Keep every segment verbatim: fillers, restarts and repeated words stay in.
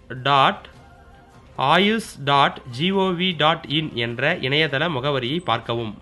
Dot AYUSH dot gov dot in என்ற இணையதள முகவரியை பார்க்கவும்.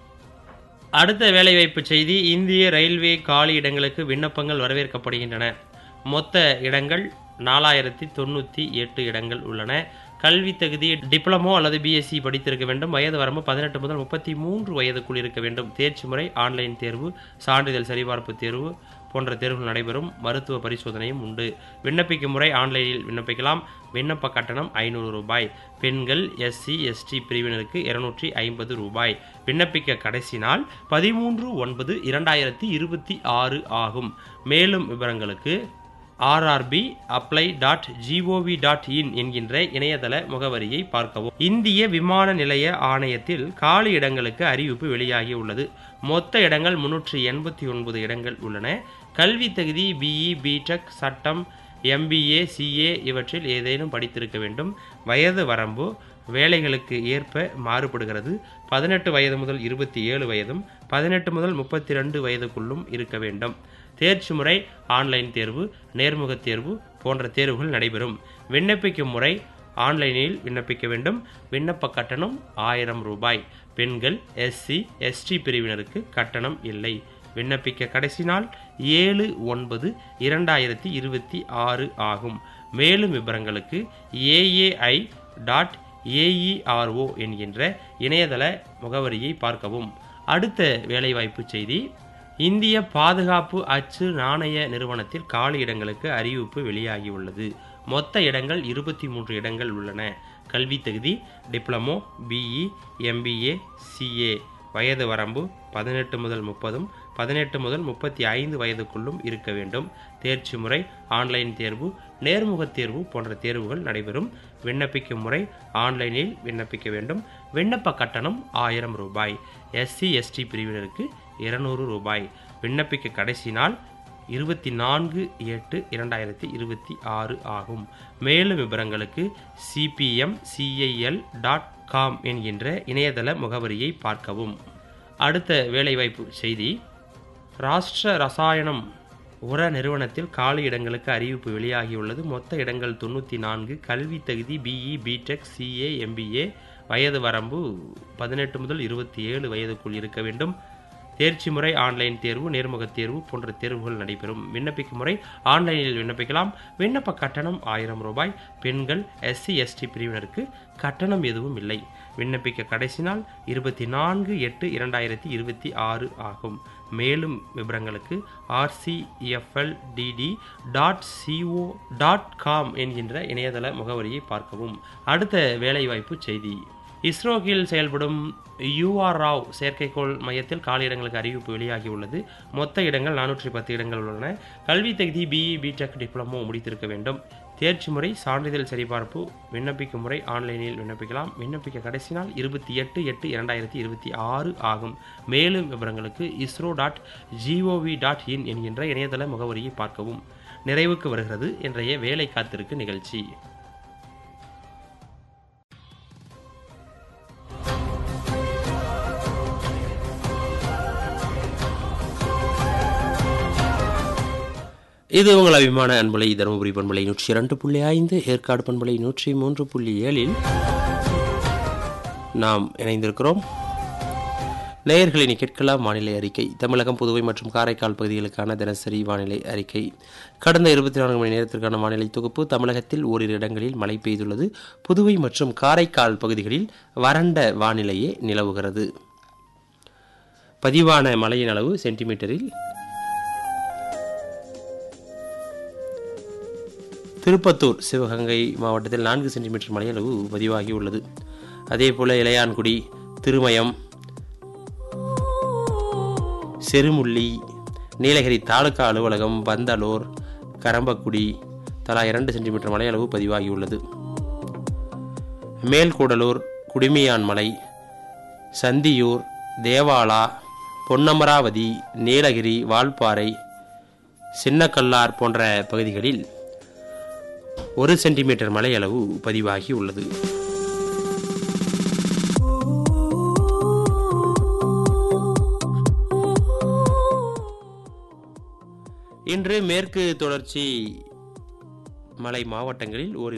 அடுத்த வேலைவாய்ப்பு செய்தி. இந்திய ரயில்வே காலி இடங்களுக்கு விண்ணப்பங்கள் வரவேற்கப்படுகின்றன. மொத்த இடங்கள் நாலாயிரத்தி தொண்ணூற்றி எட்டு இடங்கள் உள்ளன. கல்வி தகுதி டிப்ளமோ அல்லது பிஎஸ்சி படித்திருக்க வேண்டும். வயது வரம்பு பதினெட்டு முதல் முப்பத்தி மூன்று வயதுக்குள் இருக்க வேண்டும். தேர்ச்சி முறை ஆன்லைன் தேர்வு, சான்றிதழ் சரிபார்ப்பு தேர்வு போன்ற தேர்வுகள் நடைபெறும். மருத்துவ பரிசோதனையும் உண்டு. விண்ணப்பிக்கும் முறை ஆன்லைனில் விண்ணப்பிக்கலாம். விண்ணப்ப கட்டணம் ஐநூறு ரூபாய். பெண்கள், எஸ்சி எஸ்டி பிரிவினருக்கு இருநூற்றி ஐம்பது ரூபாய். விண்ணப்பிக்க கடைசி நாள் பதிமூன்று ஒன்பது இரண்டாயிரத்தி இருபத்தி ஆறு ஆகும். மேலும் விவரங்களுக்கு RRB apply dot gov dot in என்கின்ற இணையதள முகவரியை பார்க்கவும். இந்திய விமான நிலைய ஆணையத்தில் காலி இடங்களுக்கு அறிவிப்பு வெளியாகி உள்ளது. மொத்த இடங்கள் முன்னூற்றி எண்பத்தி ஒன்பது இடங்கள் உள்ளன. கல்வி தகுதி பிஇ, பிடெக், சட்டம், எம்பிஏ, சிஏ இவற்றில் ஏதேனும் படித்திருக்க வேண்டும். வயது வரம்பு வேலைகளுக்கு ஏற்ப மாறுபடுகிறது. பதினெட்டு வயது முதல் இருபத்தி ஏழு வயதும் பதினெட்டு முதல் முப்பத்தி ரெண்டு வயதுக்குள்ளும் இருக்க வேண்டும். தேர்ச்சி முறை ஆன்லைன் தேர்வு, நேர்முக தேர்வு போன்ற தேர்வுகள் நடைபெறும். விண்ணப்பிக்கும் முறை ஆன்லைனில் விண்ணப்பிக்க வேண்டும். விண்ணப்ப கட்டணம் ஆயிரம் ரூபாய். பெண்கள், எஸ்சி எஸ்டி பிரிவினருக்கு கட்டணம் இல்லை. விண்ணப்பிக்க கடைசி நாள் ஏழு ஒன்பது இரண்டாயிரத்தி இருபத்தி ஆறு ஆகும். மேலும் விவரங்களுக்கு ஏஏஐ டாட் ஏஇஆர்ஓ என்கின்ற இணையதள முகவரியை பார்க்கவும். அடுத்த வேலைவாய்ப்பு செய்தி. இந்திய பாதுகாப்பு அச்சு நாணய நிறுவனத்தில் காலி இடங்களுக்கு அறிவிப்பு வெளியாகியுள்ளது. மொத்த இடங்கள் இருபத்தி மூன்று இடங்கள் உள்ளன. கல்வி தகுதி டிப்ளமோ, பிஇ, எம்பிஏ, சிஏ. வயது வரம்பு பதினெட்டு முதல் முப்பதும் பதினெட்டு முதல் முப்பத்தி ஐந்து வயதுக்குள்ளும் இருக்க வேண்டும். தேர்ச்சி முறை ஆன்லைன் தேர்வு, நேர்முக தேர்வு போன்ற தேர்வுகள் நடைபெறும். விண்ணப்பிக்கும் முறை ஆன்லைனில் விண்ணப்பிக்க வேண்டும். விண்ணப்ப கட்டணம் ஆயிரம் ரூபாய். எஸ்சி எஸ்டி பிரிவினருக்கு இருநூறு ரூபாய். விண்ணப்பிக்க கடைசி நாள் இருபத்தி நான்கு எட்டு இரண்டாயிரத்தி இருபத்தி ஆறு ஆகும். மேலும் விவரங்களுக்கு சிபிஎம் சிஐஎல் டாட் காம் என்கின்ற இணையதள முகவரியை பார்க்கவும். அடுத்த வேலைவாய்ப்பு செய்தி. ராஷ்டிர ரசாயனம் உர நிறுவனத்தில் காலி இடங்களுக்கு அறிவிப்பு வெளியாகியுள்ளது. மொத்த இடங்கள் தொண்ணூற்றி நான்கு. கல்வி தகுதி பிஇ, பிடெக், சிஏ, எம்பிஏ. வயது வரம்பு பதினெட்டு முதல் இருபத்தி ஏழு வயதுக்குள் இருக்க வேண்டும். தேர்ச்சி முறை ஆன்லைன் தேர்வு, நேர்முக தேர்வு போன்ற தேர்வுகள் நடைபெறும். விண்ணப்பிக்கும் முறை ஆன்லைனில் விண்ணப்பிக்கலாம். விண்ணப்ப கட்டணம் ஆயிரம் ரூபாய். பெண்கள், எஸ்சி எஸ்டி பிரிவினருக்கு கட்டணம் எதுவும் இல்லை. விண்ணப்பிக்க கடைசி நாள் இருபத்தி நான்கு எட்டு இரண்டாயிரத்தி இருபத்தி ஆறு ஆகும். மேலும் விவரங்களுக்கு RCFLTD dot CO dot com என்கின்ற இணையதள முகவரியை பார்க்கவும். அடுத்த வேலைவாய்ப்பு செய்தி. இஸ்ரோ கீழ் செயல்படும் யூஆர் ராவ் செயற்கைக்கோள் மையத்தில் காலியிடங்களுக்கு அறிவிப்பு வெளியாகியுள்ளது. மொத்த இடங்கள் நானூற்றி பத்து இடங்கள் உள்ளன. கல்வி தகுதி பிஇ, பிடெக், டிப்ளமோ முடித்திருக்க வேண்டும். தேர்ச்சி முறை சான்றிதழ் சரிபார்ப்பு. விண்ணப்பிக்கும் முறை ஆன்லைனில் விண்ணப்பிக்கலாம். விண்ணப்பிக்க கடைசி நாள் இருபத்தி எட்டு எட்டு இரண்டாயிரத்தி இருபத்தி ஆறு ஆகும். மேலும் விவரங்களுக்கு ISRO dot gov dot in என்கின்ற இணையதள முகவரியை பார்க்கவும். நிறைவுக்கு வருகிறது இன்றைய வேலை காத்திருக்கு நிகழ்ச்சி. இது உங்கள் அபிமான அன்பலை தருமபுரி பண்பலை நூற்றி இரண்டு புள்ளி ஐந்து, ஏற்காடு பண்பலை நூற்றி மூன்று புள்ளி ஏழில் நாம் இணைந்திருக்கிறோம். நேயர்களை கேட்கலாம் வானிலை அறிக்கை. தமிழகம், புதுவை மற்றும் காரைக்கால் பகுதிகளுக்கான தினசரி வானிலை அறிக்கை. கடந்த இருபத்தி நான்கு மணி நேரத்திற்கான வானிலை தொகுப்பு. தமிழகத்தில் ஓரிரு இடங்களில் மழை பெய்துள்ளது. புதுவை மற்றும் காரைக்கால் பகுதிகளில் வறண்ட வானிலையே நிலவுகிறது. பதிவான மழையின் அளவு சென்டிமீட்டரில் திருப்பத்தூர், சிவகங்கை மாவட்டத்தில் நான்கு சென்டிமீட்டர் மழையளவு பதிவாகியுள்ளது. அதேபோல இளையான்குடி, திருமயம், செருமுள்ளி, நீலகிரி தாலுகா அலுவலகம், பந்தலூர், கரம்பக்குடி தலா இரண்டு சென்டிமீட்டர் மழையளவு பதிவாகியுள்ளது. மேல்கூடலூர், குடுமியான்மலை, சந்தியூர், தேவாலா, பொன்னமராவதி, நீலகிரி, வால்பாறை, சின்னக்கல்லார் போன்ற பகுதிகளில் ஒரு சென்டிமீட்டர் மழை அளவு பதிவாகி உள்ளது. இன்று மேற்கு தொடர்ச்சி மலை மாவட்டங்களில் ஒரு